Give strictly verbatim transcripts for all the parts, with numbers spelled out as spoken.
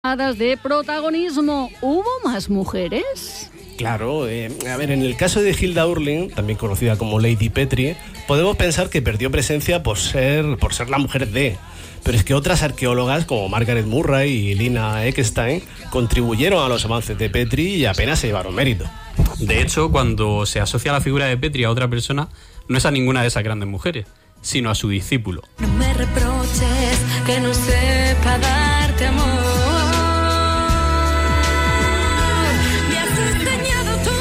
de protagonismo. ¿Hubo más mujeres? Claro, eh, a ver, en el caso de Hilda Urling, también conocida como Lady Petrie, podemos pensar que perdió presencia por ser, por ser la mujer de... Pero es que otras arqueólogas como Margaret Murray y Lina Eckstein contribuyeron a los avances de Petrie y apenas se llevaron mérito. De hecho, cuando se asocia la figura de Petrie a otra persona, no es a ninguna de esas grandes mujeres, sino a su discípulo. No me reproches que no sepa darte amor. Me has enseñado tú.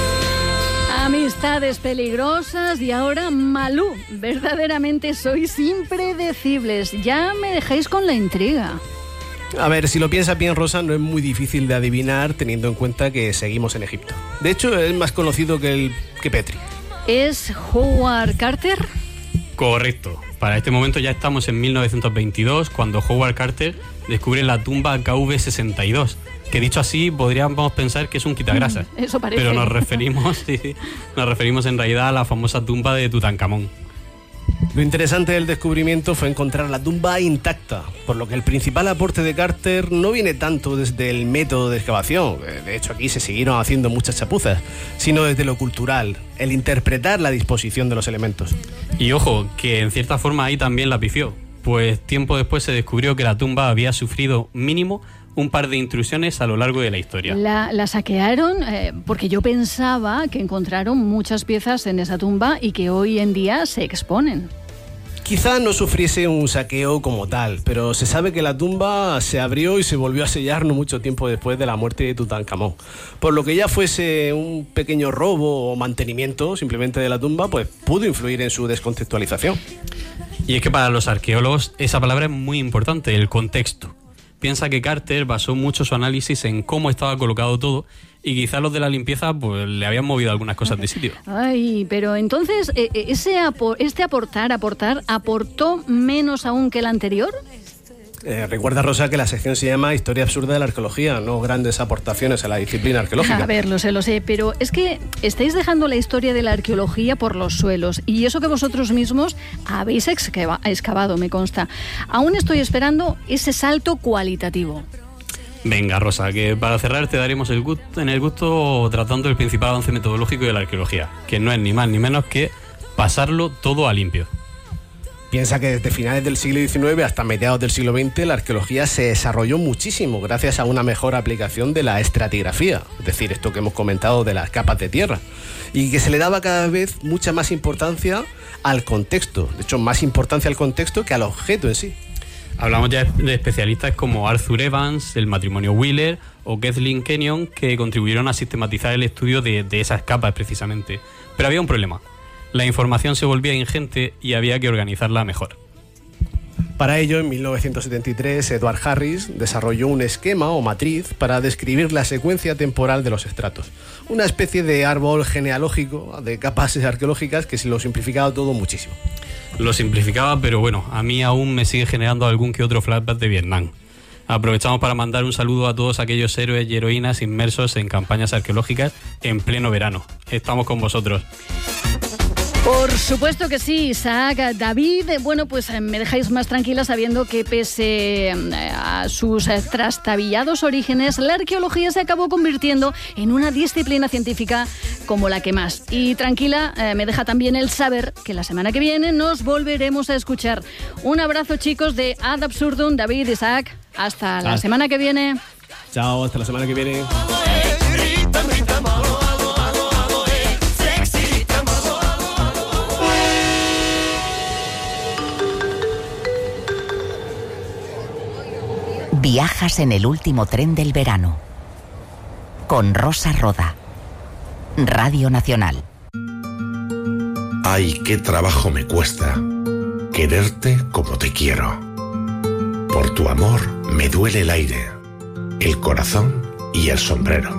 Amistades peligrosas y ahora Malú. Verdaderamente sois impredecibles. Ya me dejáis con la intriga. A ver, si lo piensas bien, Rosa, no es muy difícil de adivinar teniendo en cuenta que seguimos en Egipto. De hecho, es más conocido que, el, que Petrie. ¿Es Howard Carter? Correcto. Para este momento ya estamos en mil novecientos veintidós, cuando Howard Carter descubre la tumba K V sesenta y dos, que dicho así podríamos pensar que es un quitagrasas. Mm, eso parece. Pero nos referimos, sí, nos referimos en realidad a la famosa tumba de Tutankamón. Lo interesante del descubrimiento fue encontrar la tumba intacta, por lo que el principal aporte de Carter no viene tanto desde el método de excavación, de hecho aquí se siguieron haciendo muchas chapuzas, sino desde lo cultural, el interpretar la disposición de los elementos. Y ojo, que en cierta forma ahí también la pifió, pues tiempo después se descubrió que la tumba había sufrido mínimo un par de intrusiones a lo largo de la historia. ¿La, la saquearon? Eh, porque yo pensaba que encontraron muchas piezas en esa tumba y que hoy en día se exponen. Quizá no sufriese un saqueo como tal, pero se sabe que la tumba se abrió y se volvió a sellar no mucho tiempo después de la muerte de Tutankamón. Por lo que ya fuese un pequeño robo o mantenimiento simplemente de la tumba, pues pudo influir en su descontextualización. Y es que para los arqueólogos esa palabra es muy importante, el contexto. Piensa que Carter basó mucho su análisis en cómo estaba colocado todo y quizás los de la limpieza pues le habían movido algunas cosas de sitio. Ay, pero entonces, ¿ese apo- ¿este aportar, aportar, aportó menos aún que el anterior? Eh, recuerda, Rosa, que la sección se llama Historia absurda de la arqueología, no grandes aportaciones a la disciplina arqueológica. A ver, lo sé, lo sé, pero es que estáis dejando la historia de la arqueología por los suelos y eso que vosotros mismos habéis excava- excavado, me consta. Aún estoy esperando ese salto cualitativo. Venga, Rosa, que para cerrar te daremos el gusto, en el gusto tratando el principal avance metodológico de la arqueología, que no es ni más ni menos que pasarlo todo a limpio. Piensa que desde finales del siglo diecinueve hasta mediados del siglo veinte la arqueología se desarrolló muchísimo gracias a una mejor aplicación de la estratigrafía, es decir, esto que hemos comentado de las capas de tierra, y que se le daba cada vez mucha más importancia al contexto, de hecho más importancia al contexto que al objeto en sí. Hablamos ya de especialistas como Arthur Evans, el matrimonio Wheeler o Kathleen Kenyon, que contribuyeron a sistematizar el estudio de, de esas capas precisamente. Pero había un problema. La información se volvía ingente y había que organizarla mejor. Para ello, en mil novecientos setenta y tres, Edward Harris desarrolló un esquema o matriz para describir la secuencia temporal de los estratos. Una especie de árbol genealógico de capas arqueológicas que se lo simplificaba todo muchísimo. Lo simplificaba, pero bueno, a mí aún me sigue generando algún que otro flashback de Vietnam. Aprovechamos para mandar un saludo a todos aquellos héroes y heroínas inmersos en campañas arqueológicas en pleno verano. Estamos con vosotros. Por supuesto que sí, Isaac, David. Bueno, pues me dejáis más tranquila sabiendo que pese a sus trastabillados orígenes, la arqueología se acabó convirtiendo en una disciplina científica como la que más. Y tranquila, eh, me deja también el saber que la semana que viene nos volveremos a escuchar. Un abrazo, chicos, de Ad Absurdum, David, Isaac. Hasta la semana que viene. Chao, hasta la semana que viene. Viajas en el último tren del verano. Con Rosa Roda. Radio Nacional. Ay, qué trabajo me cuesta quererte como te quiero. Por tu amor me duele el aire, el corazón y el sombrero.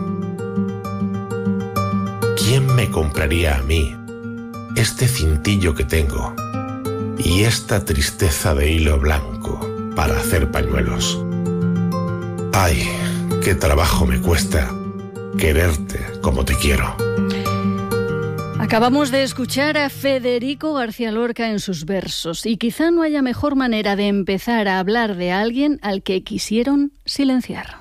¿Quién me compraría a mí este cintillo que tengo y esta tristeza de hilo blanco para hacer pañuelos? Ay, qué trabajo me cuesta quererte como te quiero. Acabamos de escuchar a Federico García Lorca en sus versos y quizá no haya mejor manera de empezar a hablar de alguien al que quisieron silenciar.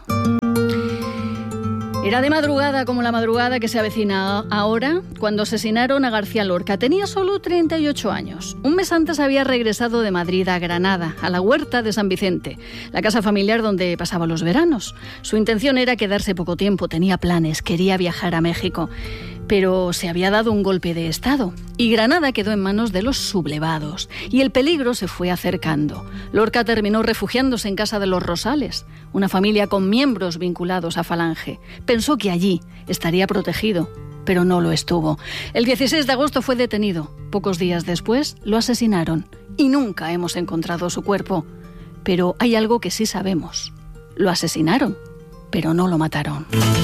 Era de madrugada como la madrugada que se avecina ahora, cuando asesinaron a García Lorca. Tenía solo treinta y ocho años. Un mes antes había regresado de Madrid a Granada, a la huerta de San Vicente, la casa familiar donde pasaba los veranos. Su intención era quedarse poco tiempo, tenía planes, quería viajar a México. Pero se había dado un golpe de estado y Granada quedó en manos de los sublevados y el peligro se fue acercando. Lorca terminó refugiándose en casa de los Rosales, una familia con miembros vinculados a Falange. Pensó que allí estaría protegido, pero no lo estuvo. El dieciséis de agosto fue detenido. Pocos días después lo asesinaron y nunca hemos encontrado su cuerpo. Pero hay algo que sí sabemos. Lo asesinaron, pero no lo mataron.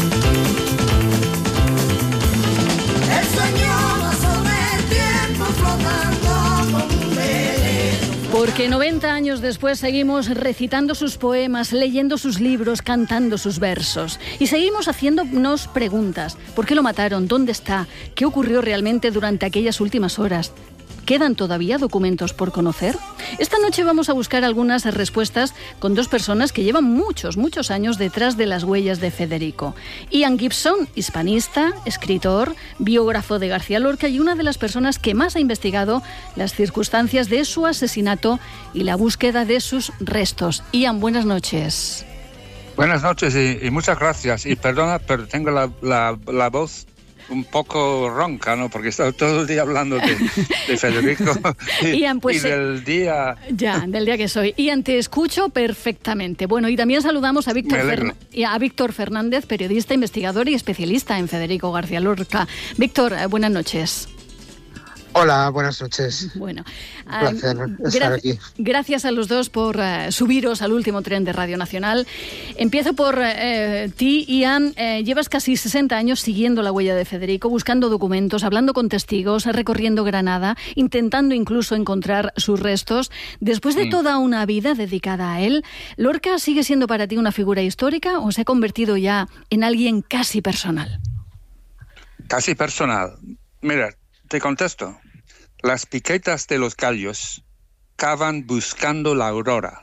Porque noventa años después seguimos recitando sus poemas, leyendo sus libros, cantando sus versos. Y seguimos haciéndonos preguntas. ¿Por qué lo mataron? ¿Dónde está? ¿Qué ocurrió realmente durante aquellas últimas horas? ¿Quedan todavía documentos por conocer? Esta noche vamos a buscar algunas respuestas con dos personas que llevan muchos, muchos años detrás de las huellas de Federico. Ian Gibson, hispanista, escritor, biógrafo de García Lorca y una de las personas que más ha investigado las circunstancias de su asesinato y la búsqueda de sus restos. Ian, buenas noches. Buenas noches y, y muchas gracias. Y perdona, pero tengo la, la, la voz un poco ronca, ¿no? Porque he estado todo el día hablando de, de Federico y, Ian, pues, y del día... Ya, del día que soy. Ian, te escucho perfectamente. Bueno, y también saludamos a Víctor, Fern... a Víctor Fernández, periodista, investigador y especialista en Federico García Lorca. Víctor, buenas noches. Hola, buenas noches. Bueno, un placer uh, estar gra- aquí. Gracias a los dos por uh, subiros al último tren de Radio Nacional. Empiezo por uh, ti, Ian. Uh, llevas casi sesenta años siguiendo la huella de Federico, buscando documentos, hablando con testigos, recorriendo Granada, intentando incluso encontrar sus restos. Después de mm. toda una vida dedicada a él, ¿Lorca sigue siendo para ti una figura histórica o se ha convertido ya en alguien casi personal? Casi personal. Mira, te contesto. Las piquetas de los gallos cavan buscando la aurora.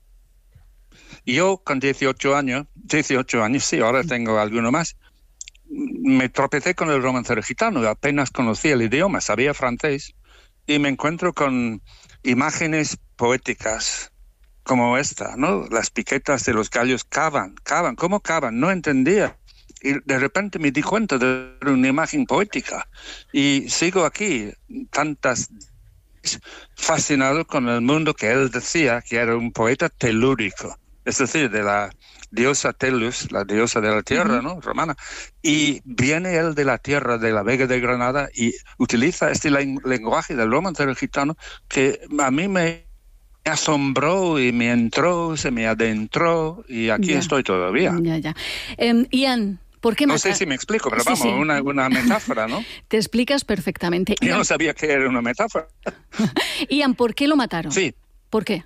Yo con dieciocho años, dieciocho años, sí, ahora tengo alguno más, me tropecé con el romancero gitano, apenas conocía el idioma, sabía francés, y me encuentro con imágenes poéticas como esta, ¿no? Las piquetas de los gallos cavan, cavan, ¿cómo cavan? No entendía. Y de repente me di cuenta de una imagen poética. Y sigo aquí, tantas fascinado con el mundo que él decía que era un poeta telúrico. Es decir, de la diosa Telus, la diosa de la tierra, uh-huh. ¿no? Romana. Y viene él de la tierra de la Vega de Granada y utiliza este lenguaje del romancero gitano que a mí me asombró y me entró, se me adentró y aquí ya. estoy todavía. Ya, ya. Um, Ian, ¿por qué no mata? sé si me explico, pero sí, vamos, sí. Una, una metáfora, ¿no? Te explicas perfectamente. Yo Ian... no sabía que era una metáfora. Ian, ¿por qué lo mataron? Sí. ¿Por qué?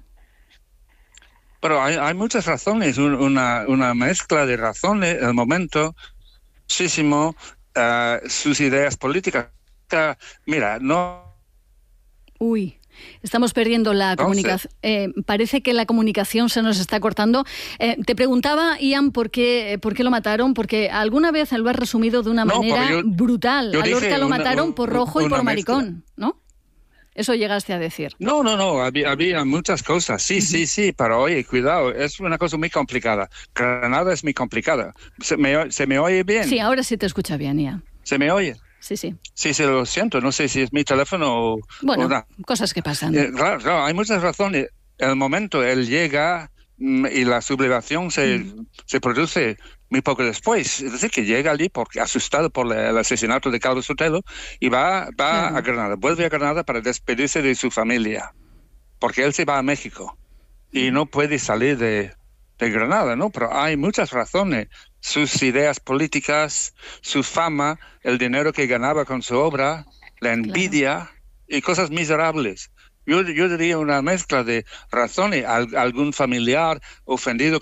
Pero hay, hay muchas razones, una, una mezcla de razones, el momento, muchísimo, uh, sus ideas políticas. Uh, mira, no... Uy... Estamos perdiendo la comunicación. Eh, parece que la comunicación se nos está cortando. Eh, te preguntaba, Ian, ¿por qué, por qué lo mataron? Porque alguna vez lo has resumido de una no, manera yo, brutal. Yo a Lorca lo una, mataron por rojo y por maricón, mezcla. ¿no? Eso llegaste a decir. No, no, no, había, había muchas cosas. Sí, uh-huh. sí, sí, pero oye, cuidado, es una cosa muy complicada. Granada es muy complicada. ¿Se me, ¿se me oye bien? Sí, ahora sí te escucha bien, Ian. ¿Se me oye? Sí, sí. Sí, sí, lo siento. No sé si es mi teléfono o... Bueno, o no. Cosas que pasan. Eh, claro, claro, hay muchas razones. El momento, él llega mm, y la sublevación se, mm. se produce muy poco después. Es decir, que llega allí porque asustado por la, el asesinato de Carlos Sotelo y va, va claro. a Granada. Vuelve a Granada para despedirse de su familia. Porque él se va a México y no puede salir de, de Granada, ¿no? Pero hay muchas razones. Sus ideas políticas, su fama, el dinero que ganaba con su obra, la envidia claro. y cosas miserables. Yo, yo diría una mezcla de razones. Al, algún familiar ofendido con el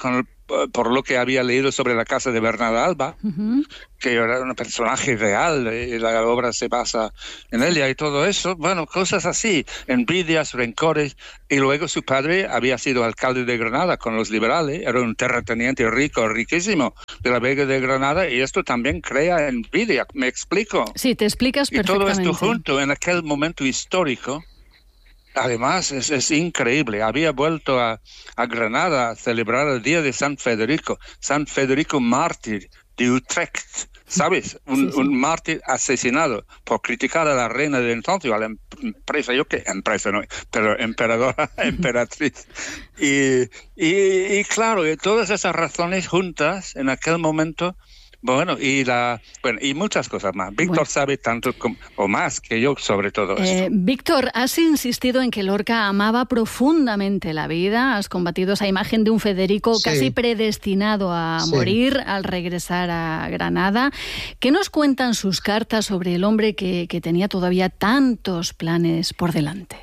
por lo que había leído sobre la casa de Bernarda Alba, uh-huh. que era un personaje real y la obra se basa en ella y todo eso, bueno, cosas así, envidias, rencores, y luego su padre había sido alcalde de Granada con los liberales, era un terrateniente rico, riquísimo de la Vega de Granada, y esto también crea envidia, ¿me explico? Sí, te explicas perfectamente. Y todo esto junto en aquel momento histórico. Además, es, es increíble. Había vuelto a, a Granada a celebrar el Día de San Federico. San Federico mártir de Utrecht, ¿sabes? Un, sí, sí. un mártir asesinado por criticar a la reina de entonces, a la empresa, yo qué empresa, no, pero emperadora, emperatriz. Y, y, y claro, y todas esas razones juntas en aquel momento. Bueno, y la bueno y muchas cosas más. Víctor bueno. sabe tanto como, o más que yo sobre todo esto. Eh, Víctor, has insistido en que Lorca amaba profundamente la vida, has combatido esa imagen de un Federico sí. casi predestinado a sí. morir al regresar a Granada. ¿Qué nos cuentan sus cartas sobre el hombre que, que tenía todavía tantos planes por delante?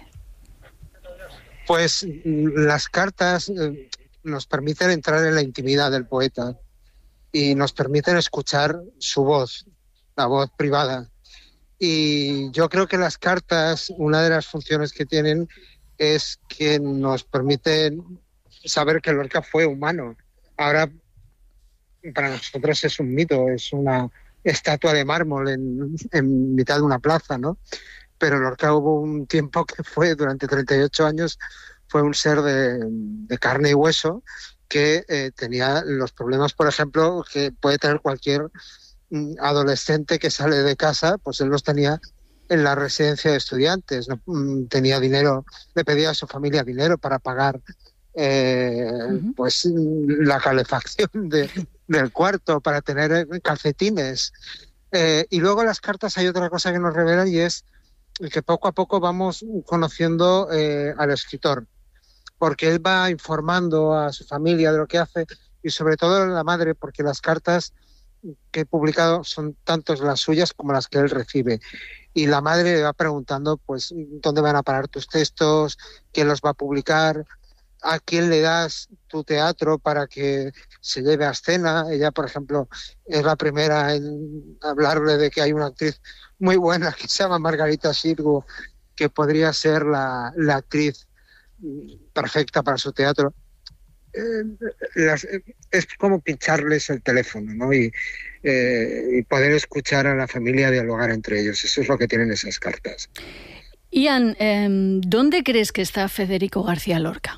Pues las cartas eh, nos permiten entrar en la intimidad del poeta. Y nos permiten escuchar su voz, la voz privada. Y yo creo que las cartas, una de las funciones que tienen es que nos permiten saber que Lorca fue humano. Ahora, para nosotros es un mito, es una estatua de mármol en, en mitad de una plaza, ¿no? Pero Lorca hubo un tiempo que fue, durante treinta y ocho años, fue un ser de, de carne y hueso, que eh, tenía los problemas, por ejemplo, que puede tener cualquier mm, adolescente que sale de casa, pues él los tenía en la residencia de estudiantes, ¿no? Mm, tenía dinero, le pedía a su familia dinero para pagar eh, uh-huh. pues la calefacción de, del cuarto, para tener calcetines. Eh, y luego las cartas hay otra cosa que nos revelan, y es que poco a poco vamos conociendo eh, al escritor, porque él va informando a su familia de lo que hace, y sobre todo a la madre, porque las cartas que he publicado son tanto las suyas como las que él recibe. Y la madre le va preguntando, pues, ¿dónde van a parar tus textos? ¿Quién los va a publicar? ¿A quién le das tu teatro para que se lleve a escena? Ella, por ejemplo, es la primera en hablarle de que hay una actriz muy buena que se llama Margarita Xirgu, que podría ser la, la actriz perfecta para su teatro. Eh, las, es como pincharles el teléfono, ¿no? Y, eh, y poder escuchar a la familia dialogar entre ellos. Eso es lo que tienen esas cartas. Ian, eh, ¿dónde crees que está Federico García Lorca?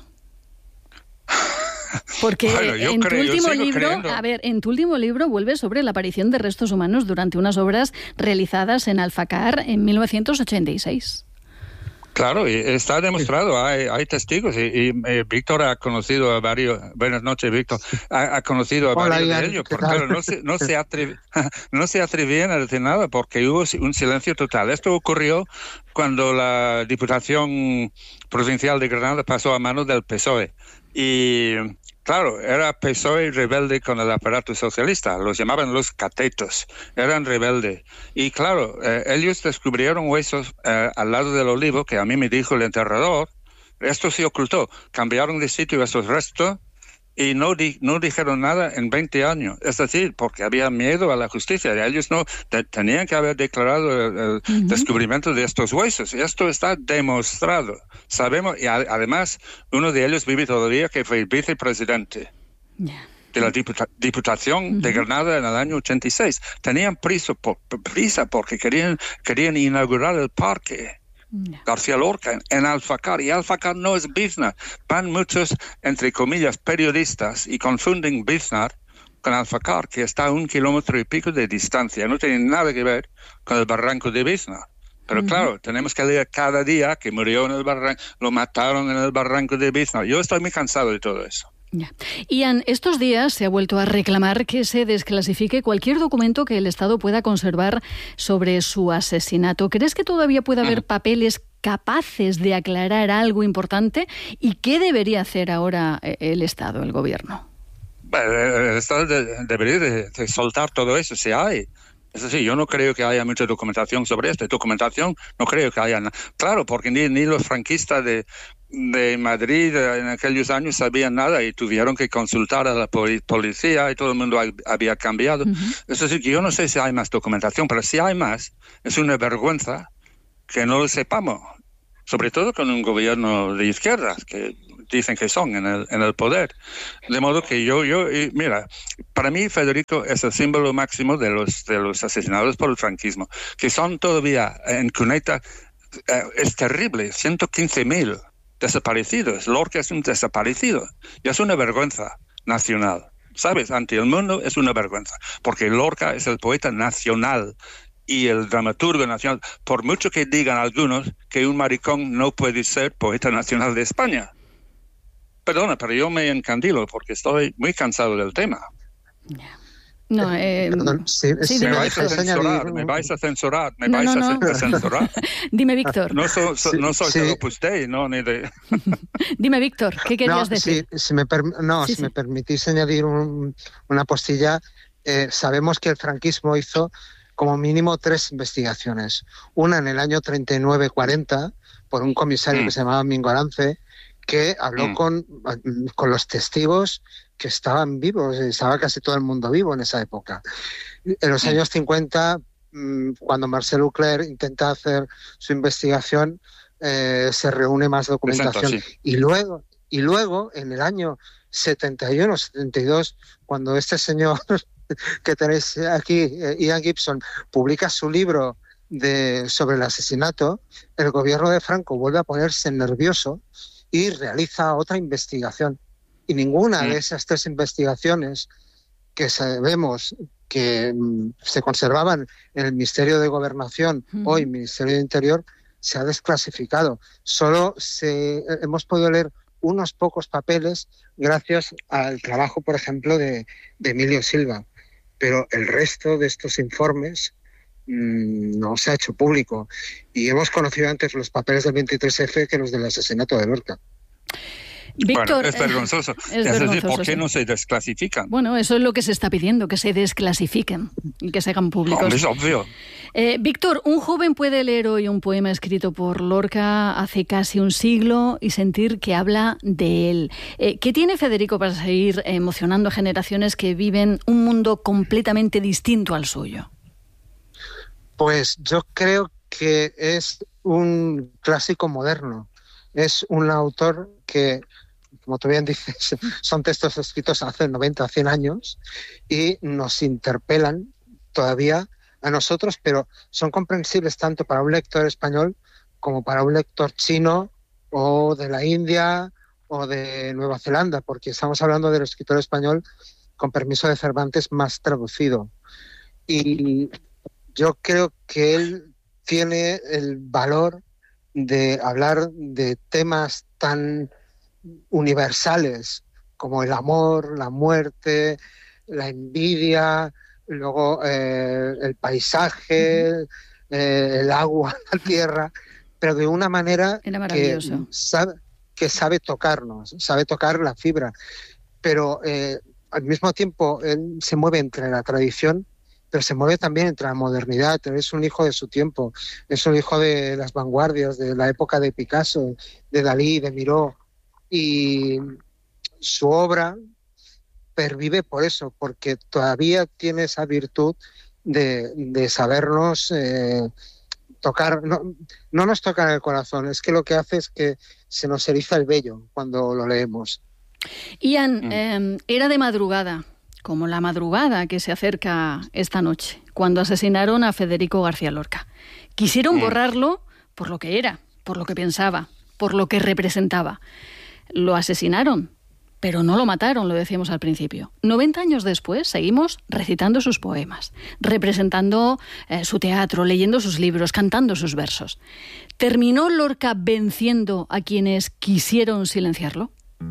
Porque bueno, en tu creo, último libro, creyendo. a ver, en tu último libro vuelves sobre la aparición de restos humanos durante unas obras realizadas en Alfacar en mil novecientos ochenta y seis. Claro, y está demostrado, hay, hay testigos, y, y eh, Víctor ha conocido a varios, buenas noches Víctor, ha, ha conocido a Hola, varios Ian, de ellos, porque claro, no, se, no, se atrev, no se atrevían a decir nada porque hubo un silencio total. Esto ocurrió cuando la Diputación Provincial de Granada pasó a manos del P S O E, y claro, era P S O E rebelde con el aparato socialista, los llamaban los catetos, eran rebeldes. Y claro, eh, ellos descubrieron huesos eh, al lado del olivo, que a mí me dijo el enterrador, esto se ocultó, cambiaron de sitio esos restos y no, di, no dijeron nada en veinte años. Es decir, porque había miedo a la justicia. Ellos no te, tenían que haber declarado el, el uh-huh. descubrimiento de estos huesos. Esto está demostrado. Sabemos, y a, además, uno de ellos vive todavía, que fue el vicepresidente yeah. de la diputa, Diputación uh-huh. de Granada en el año ochenta y seis. Tenían prisa, por, prisa porque querían, querían inaugurar el parque. No. García Lorca en Alfacar, y Alfacar no es Biznar. Van muchos, entre comillas, periodistas y confunden Biznar con Alfacar, que está a un kilómetro y pico de distancia. No tiene nada que ver con el barranco de Biznar. Pero uh-huh. claro, tenemos que leer cada día que murió en el barranco, lo mataron en el barranco de Biznar. Yo estoy muy cansado de todo eso. Ya. Ian, estos días se ha vuelto a reclamar que se desclasifique cualquier documento que el Estado pueda conservar sobre su asesinato. ¿Crees que todavía puede haber papeles capaces de aclarar algo importante? ¿Y qué debería hacer ahora el Estado, el Gobierno? Bueno, el Estado de, debería de, de soltar todo eso, si hay. Es decir, yo no creo que haya mucha documentación sobre esto. Documentación no creo que haya. Claro, porque ni, ni los franquistas de... de Madrid en aquellos años sabían nada y tuvieron que consultar a la policía y todo el mundo había cambiado. Uh-huh. Es decir, que yo no sé si hay más documentación, pero si hay más, es una vergüenza que no lo sepamos, sobre todo con un gobierno de izquierdas que dicen que son en el, en el poder. De modo que yo, yo y mira, para mí Federico es el símbolo máximo de los, de los asesinados por el franquismo, que son todavía en cuneta. Eh, es terrible, ciento quince mil desaparecidos. Lorca es un desaparecido y es una vergüenza nacional, ¿sabes? Ante el mundo es una vergüenza, porque Lorca es el poeta nacional y el dramaturgo nacional, por mucho que digan algunos que un maricón no puede ser poeta nacional de España. Perdona, pero yo me encandilo porque estoy muy cansado del tema. No, eh, Perdón, sí, sí, me, dime, vais a censurar, me vais a censurar, me no, vais no, a no. censurar. Dime, Víctor. No, so, so, sí, no soy sí. de Opus Dei, no, ni de... Dime, Víctor, ¿qué querías no, decir? Sí, si me per, no, sí, si sí. me permitís añadir un, una postilla, eh, sabemos que el franquismo hizo como mínimo tres investigaciones. Una en el año treinta y nueve cuarenta por un comisario mm. que se llamaba Mingo Arance, que habló mm. con, con los testigos que estaban vivos, estaba casi todo el mundo vivo en esa época. En los mm. años cincuenta, cuando Marcel Ucler intenta hacer su investigación, eh, se reúne más documentación. Exacto, sí. Y luego, y luego, en el año setenta y uno, setenta y dos, cuando este señor que tenéis aquí, Ian Gibson, publica su libro de, sobre el asesinato, el gobierno de Franco vuelve a ponerse nervioso y realiza otra investigación. Y ninguna mm. de esas tres investigaciones que sabemos que mm, se conservaban en el Ministerio de Gobernación, mm. hoy Ministerio de Interior, se ha desclasificado. Solo se, hemos podido leer unos pocos papeles gracias al trabajo, por ejemplo, de, de Emilio Silva. Pero el resto de estos informes mmm, no se ha hecho público. Y hemos conocido antes los papeles del veintitrés efe que los del asesinato de Lorca. Víctor, bueno, es vergonzoso. Eh, es, es vergonzoso, decir, ¿por qué sí. no se desclasifican? Bueno, eso es lo que se está pidiendo, que se desclasifiquen y que se hagan públicos. No, es obvio. Eh, Víctor, un joven puede leer hoy un poema escrito por Lorca hace casi un siglo y sentir que habla de él. Eh, ¿Qué tiene Federico para seguir emocionando a generaciones que viven un mundo completamente distinto al suyo? Pues yo creo que es un clásico moderno. Es un autor que, como tú bien dices, son textos escritos hace noventa, cien años y nos interpelan todavía a nosotros, pero son comprensibles tanto para un lector español como para un lector chino o de la India o de Nueva Zelanda, porque estamos hablando del escritor español, con permiso de Cervantes, más traducido. Y yo creo que él tiene el valor de hablar de temas tan universales como el amor, la muerte, la envidia, luego eh, el paisaje, uh-huh. eh, el agua, la tierra, pero de una manera que sabe, que sabe tocarnos, sabe tocar la fibra, pero eh, al mismo tiempo él se mueve entre la tradición, pero se mueve también entre la modernidad. Es un hijo de su tiempo, es un hijo de las vanguardias, de la época de Picasso, de Dalí, de Miró, y su obra pervive por eso, porque todavía tiene esa virtud de, de sabernos eh, tocar. No, no nos toca en el corazón, es que lo que hace es que se nos eriza el vello cuando lo leemos. Ian, mm. eh, era de madrugada, como la madrugada que se acerca esta noche, cuando asesinaron a Federico García Lorca. Quisieron mm. borrarlo por lo que era, por lo que pensaba, por lo que representaba. Lo asesinaron, pero no lo mataron, lo decíamos al principio. noventa años después seguimos recitando sus poemas, representando eh, su teatro, leyendo sus libros, cantando sus versos. ¿Terminó Lorca venciendo a quienes quisieron silenciarlo?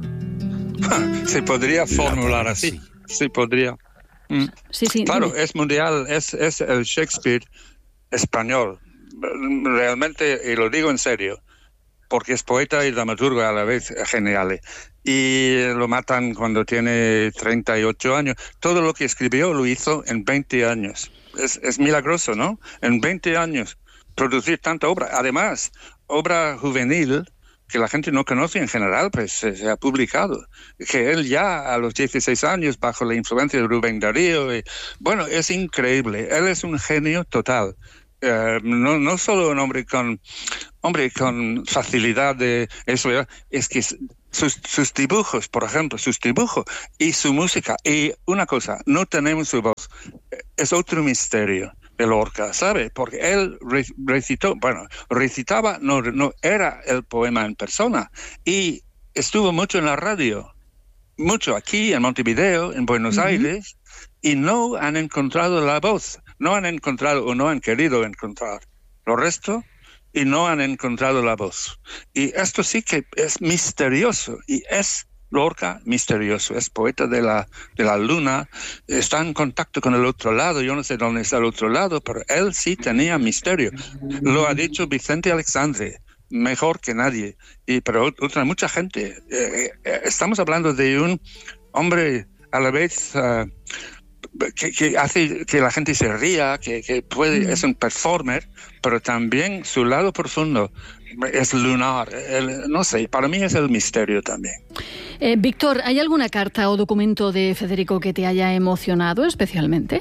Se podría formular así. Sí, podría. Mm. Sí, sí, claro, dime. Es mundial, es, es el Shakespeare español. Realmente, y lo digo en serio, porque es poeta y dramaturgo a la vez genial. Y lo matan cuando tiene treinta y ocho años. Todo lo que escribió lo hizo en veinte años. Es, es milagroso, ¿no? En veinte años producir tanta obra. Además, obra juvenil que la gente no conoce en general, pues se, se ha publicado. Que él ya a los dieciséis años, bajo la influencia de Rubén Darío, y, bueno, es increíble. Él es un genio total. Uh, no, no solo un hombre con, hombre con facilidad de eso, es que sus, sus dibujos, por ejemplo, sus dibujos y su música. Y una cosa, no tenemos su voz. Es otro misterio de Lorca, ¿sabe? Porque él recitó, bueno, recitaba, no, no era el poema en persona. Y estuvo mucho en la radio, mucho aquí en Montevideo, en Buenos uh-huh. Aires, y no han encontrado la voz. No han encontrado o no han querido encontrar lo resto y no han encontrado la voz. Y esto sí que es misterioso y es Lorca misterioso. Es poeta de la, de la luna, está en contacto con el otro lado. Yo no sé dónde está el otro lado, pero él sí tenía misterio. Lo ha dicho Vicente Alexandre, mejor que nadie. Y pero otra mucha gente. Eh, eh, estamos hablando de un hombre a la vez... Uh, Que, que hace que la gente se ría, que, que puede, mm. es un performer, pero también su lado profundo es lunar. El, no sé, para mí es el misterio también. Eh, Víctor, ¿hay alguna carta o documento de Federico que te haya emocionado especialmente?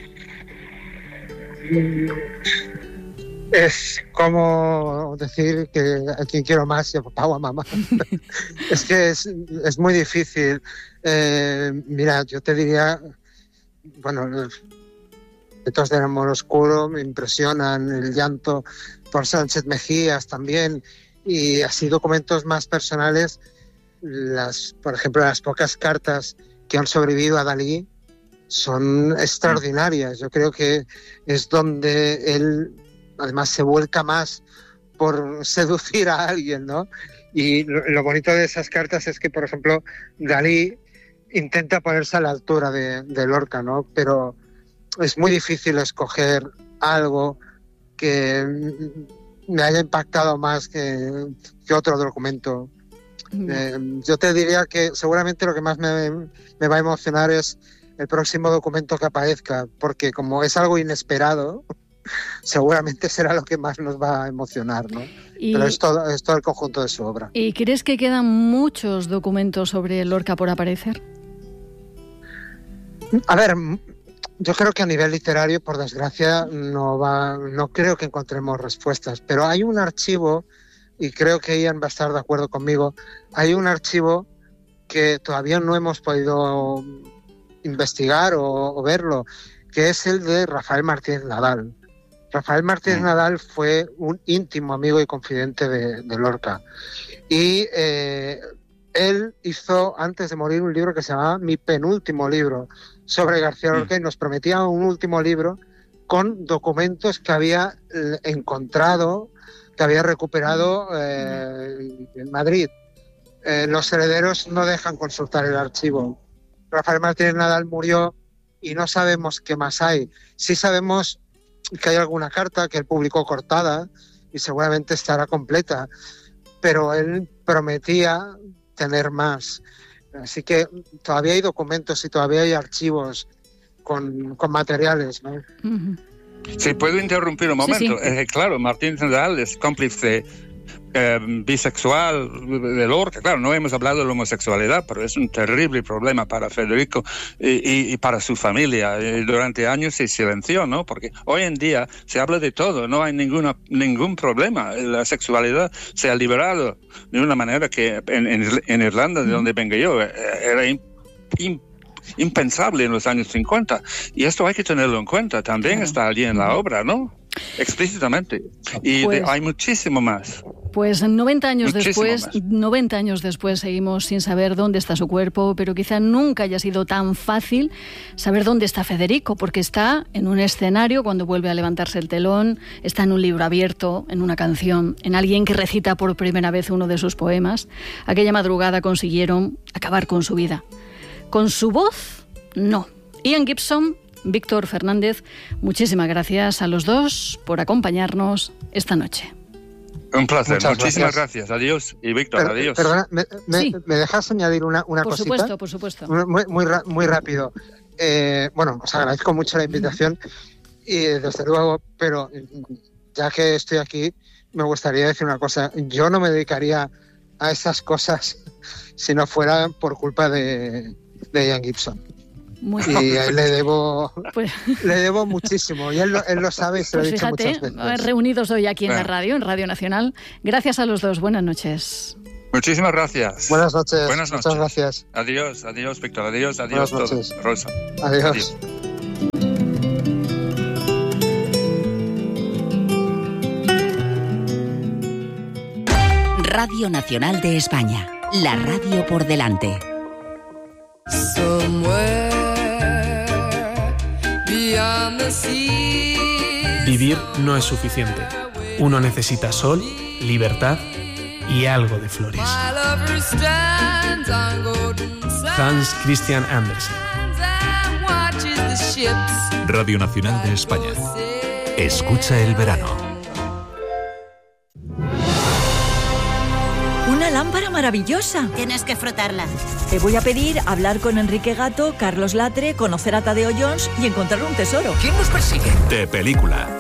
Es como decir que a quien quiero más, yo papá o a mamá. Es que es, es muy difícil. Eh, mira, yo te diría... Bueno, los Retos del Amor Oscuro me impresionan, el llanto por Sánchez Mejías también, y así documentos más personales, las, por ejemplo, las pocas cartas que han sobrevivido a Dalí son extraordinarias. Yo creo que es donde él además se vuelca más por seducir a alguien, ¿no? Y lo, lo bonito de esas cartas es que, por ejemplo, Dalí intenta ponerse a la altura de, de Lorca, ¿no? Pero es muy difícil escoger algo que me haya impactado más que, que otro documento. Mm. Eh, yo te diría que seguramente lo que más me, me va a emocionar es el próximo documento que aparezca, porque como es algo inesperado, seguramente será lo que más nos va a emocionar, ¿no? Y, pero es todo, es todo el conjunto de su obra. ¿Y crees que quedan muchos documentos sobre Lorca por aparecer? A ver, yo creo que a nivel literario, por desgracia, no va, no creo que encontremos respuestas, pero hay un archivo, y creo que Ian va a estar de acuerdo conmigo, hay un archivo que todavía no hemos podido investigar o, o verlo, que es el de Rafael Martínez Nadal. Rafael Martínez Nadal fue un íntimo amigo y confidente de, de Lorca. Y eh, él hizo, antes de morir, un libro que se llamaba Mi penúltimo libro, sobre García Lorca, y nos prometía un último libro con documentos que había encontrado, que había recuperado eh, en Madrid. Eh, los herederos no dejan consultar el archivo. Rafael Martínez Nadal murió y no sabemos qué más hay. Sí sabemos que hay alguna carta que él publicó cortada y seguramente estará completa, pero él prometía tener más. Así que todavía hay documentos y todavía hay archivos con, con materiales, ¿no? Uh-huh. Sí, ¿puedo interrumpir un momento? Sí, sí. Eh, claro, Martín Nadal es cómplice eh, bisexual de Lorca. Claro, no hemos hablado de la homosexualidad, pero es un terrible problema para Federico y, y, y para su familia. Y durante años se silenció, ¿no? Porque hoy en día se habla de todo, no hay ninguna, ningún problema. La sexualidad se ha liberado de una manera que en, en, en Irlanda, de donde vengo yo, era imposible. impensable en los años cincuenta, y esto hay que tenerlo en cuenta, también claro. Está allí en la obra, ¿no? Explícitamente, y pues, de, hay muchísimo más. Pues noventa años muchísimo después, más. noventa años después seguimos sin saber dónde está su cuerpo, pero quizá nunca haya sido tan fácil saber dónde está Federico, porque está en un escenario cuando vuelve a levantarse el telón, está en un libro abierto, en una canción, en alguien que recita por primera vez uno de sus poemas. Aquella madrugada consiguieron acabar con su vida. Con su voz, no. Ian Gibson, Víctor Fernández, muchísimas gracias a los dos por acompañarnos esta noche. Un placer, muchas muchísimas gracias. gracias. Adiós. Y Víctor, per, adiós. Perdona, ¿me, me, sí. ¿me dejas añadir una, una por cosita? Por supuesto, por supuesto. Muy, muy, muy rápido. Eh, bueno, os agradezco mucho la invitación y desde luego, pero ya que estoy aquí, me gustaría decir una cosa. Yo no me dedicaría a esas cosas si no fuera por culpa de, de Ian Gibson. Muy y a él le debo, pues, le debo muchísimo. Y él lo, él lo sabe y se pues lo he dicho fíjate, muchas veces. Reunidos hoy aquí en la radio, en Radio Nacional. Gracias a los dos. Buenas noches. Muchísimas gracias. Buenas noches. Buenas noches. Muchas gracias. Adiós, adiós, Víctor. Adiós, adiós, Buenas noches. todo. Rosa. Adiós. Adiós. Radio Nacional de España. La radio por delante. Vivir no es suficiente. Uno necesita sol, libertad y algo de flores. Hans Christian Andersen. Radio Nacional de España. Escucha el verano. Una lámpara maravillosa. Tienes que frotarla. Te voy a pedir hablar con Enrique Gato, Carlos Latre, conocer a Tadeo Jones y encontrar un tesoro. ¿Quién nos persigue? De película.